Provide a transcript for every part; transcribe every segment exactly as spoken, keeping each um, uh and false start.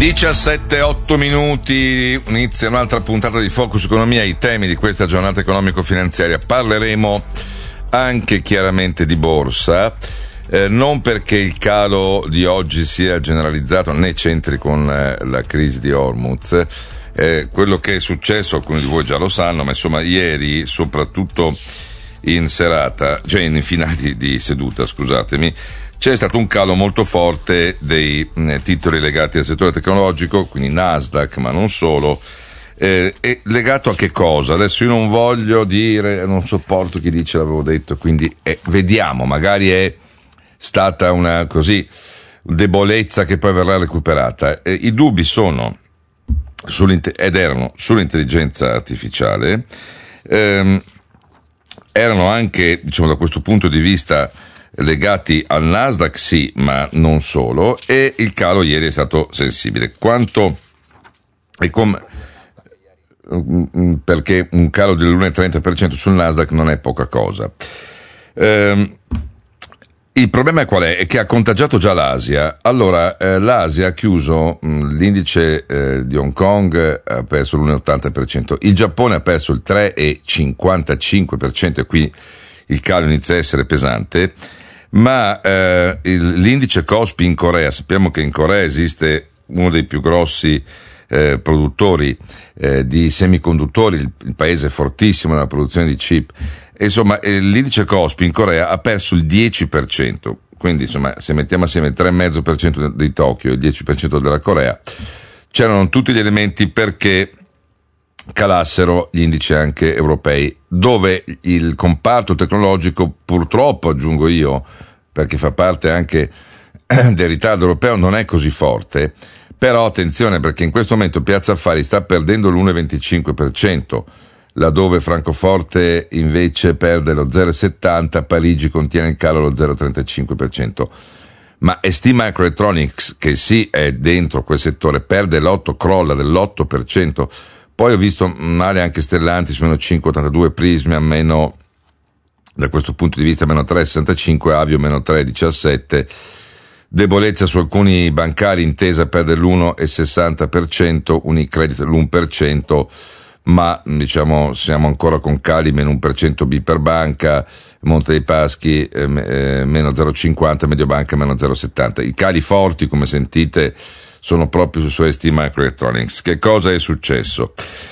diciassette otto minuti, inizia un'altra puntata di Focus Economia. I temi di questa giornata economico-finanziaria: parleremo anche chiaramente di borsa, eh, non perché il calo di oggi sia generalizzato né c'entri con eh, la crisi di Hormuz. Eh, quello che è successo, alcuni di voi già lo sanno, ma insomma ieri, soprattutto in serata, cioè in finale di, di seduta, scusatemi, c'è stato un calo molto forte dei eh, titoli legati al settore tecnologico, quindi Nasdaq, ma non solo. Eh, è legato a che cosa? Adesso io non voglio dire, non sopporto chi dice l'avevo detto, quindi eh, vediamo, magari è stata una così debolezza che poi verrà recuperata. Eh, I dubbi sono ed erano sull'intelligenza artificiale, ehm, erano anche, diciamo, da questo punto di vista legati al Nasdaq, sì, ma non solo, e il calo ieri è stato sensibile. Quanto e come, perché un calo dell'uno virgola trenta per cento sul Nasdaq non è poca cosa. Ehm, Il problema è qual è? È che ha contagiato già l'Asia. Allora, eh, l'Asia ha chiuso, mh, l'indice eh, di Hong Kong ha perso l'uno virgola ottanta per cento, il Giappone ha perso il tre virgola cinquantacinque per cento e qui il calo inizia a essere pesante, ma eh, il, l'indice Kospi in Corea, sappiamo che in Corea esiste uno dei più grossi eh, produttori eh, di semiconduttori, il, il paese è fortissimo nella produzione di chip. Insomma, l'indice Kospi in Corea ha perso il dieci per cento, quindi insomma, se mettiamo assieme il tre virgola cinque per cento di Tokyo e il dieci per cento della Corea, c'erano tutti gli elementi perché calassero gli indici anche europei, dove il comparto tecnologico, purtroppo aggiungo io, perché fa parte anche del ritardo europeo, non è così forte. Però attenzione, perché in questo momento Piazza Affari sta perdendo l'uno virgola venticinque per cento, laddove Francoforte invece perde lo zero virgola settanta, Parigi contiene il calo lo zero virgola trentacinque per cento. Ma S T Microelectronics, che sì è dentro quel settore, perde l'otto, crolla dell'otto per cento. Poi ho visto male anche Stellantis, meno cinque virgola ottantadue, Prisma meno, da questo punto di vista, meno tre virgola sessantacinque, Avio meno tre virgola diciassette. Debolezza su alcuni bancari, Intesa perde l'uno virgola sessanta per cento, Unicredit l'uno per cento, ma diciamo siamo ancora con cali meno uno per cento B per banca, Monte dei Paschi eh, eh, meno zero virgola cinquanta, Mediobanca meno zero virgola settanta. I cali forti, come sentite, sono proprio su S T Microelectronics. Che cosa è successo?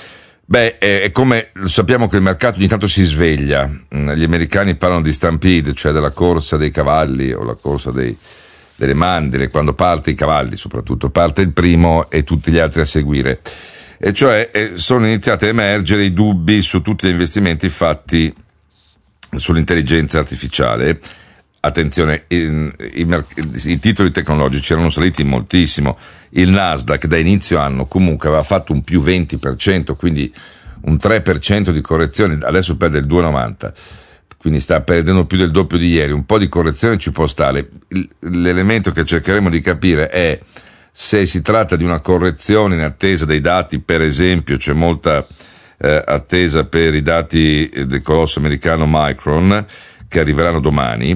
Beh, è, è come sappiamo che il mercato ogni tanto si sveglia. Gli americani parlano di stampede, cioè della corsa dei cavalli o la corsa dei, delle mandrie, quando parte i cavalli soprattutto, parte il primo e tutti gli altri a seguire. E cioè eh, sono iniziati a emergere i dubbi su tutti gli investimenti fatti sull'intelligenza artificiale. Attenzione, i, i, i titoli tecnologici erano saliti moltissimo. Il Nasdaq da inizio anno comunque aveva fatto un più venti per cento, quindi un tre per cento di correzione, adesso perde il due virgola novanta, quindi sta perdendo più del doppio di ieri. Un po' di correzione ci può stare. L'elemento che cercheremo di capire è se si tratta di una correzione in attesa dei dati, per esempio c'è molta eh, attesa per i dati del colosso americano Micron che arriveranno domani,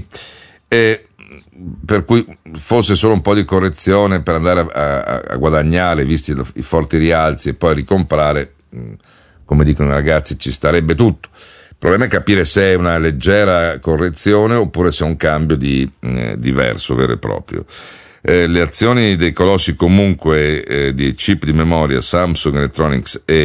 e per cui forse solo un po' di correzione per andare a, a, a guadagnare, visti i forti rialzi, e poi ricomprare, come dicono i ragazzi, ci starebbe tutto. Il problema è capire se è una leggera correzione oppure se è un cambio di eh, diverso, vero e proprio. Eh, le azioni dei colossi comunque eh, di chip di memoria Samsung Electronics e